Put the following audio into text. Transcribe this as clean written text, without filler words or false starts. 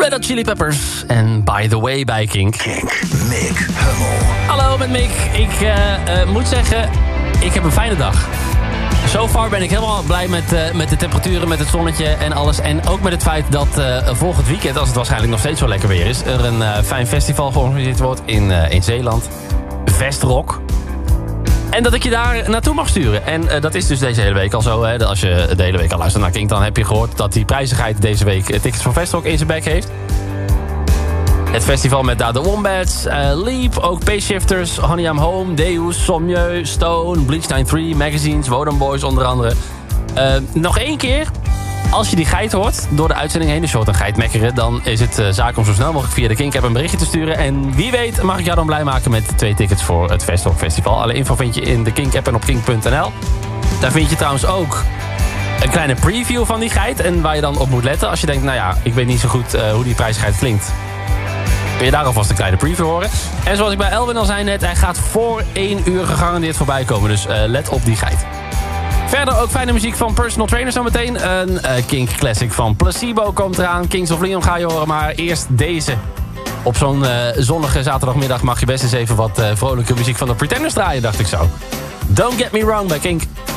Red Hot Chili Peppers en By The Way bij Kink. Mick Hummel. Hallo met Mick. Ik moet zeggen, ik heb een fijne dag. So far ben ik helemaal blij met de temperaturen, met het zonnetje en alles. En ook met het feit dat volgend weekend, als het waarschijnlijk nog steeds wel lekker weer is, er een fijn festival georganiseerd wordt in Zeeland. Vestrock. En dat ik je daar naartoe mag sturen. En dat is dus deze hele week al zo. Hè. Als je de hele week al luistert naar Kink, dan heb je gehoord dat die prijzigheid deze week tickets voor Vestrock in zijn bek heeft. Het festival met daar de Wombats, Leap, ook Payshifters, Honey I'm Home, Deus, Sommieu, Stone, Bleach 93, Magazines, Wodan Boys onder andere. Nog één keer, als je die geit hoort door de uitzending heen, dus je hoort een geit mekkeren, dan is het zaak om zo snel mogelijk via de Kink-app een berichtje te sturen. En wie weet mag ik jou dan blij maken met 2 tickets voor het Vestrock Festival. Alle info vind je in de Kink-app en op kink.nl. Daar vind je trouwens ook een kleine preview van die geit en waar je dan op moet letten als je denkt, nou ja, ik weet niet zo goed hoe die prijsgeit klinkt. Kun je daar alvast een kleine preview horen. En zoals ik bij Elwin al zei net, hij gaat voor 1 uur gegarandeerd voorbij komen. Dus let op die geit. Verder ook fijne muziek van Personal Trainer zometeen. Een Kink Classic van Placebo komt eraan. Kings of Leon ga je horen, maar eerst deze. Op zo'n zonnige zaterdagmiddag mag je best eens even wat vrolijke muziek van de Pretenders draaien, dacht ik zo. Don't Get Me Wrong bij Kink.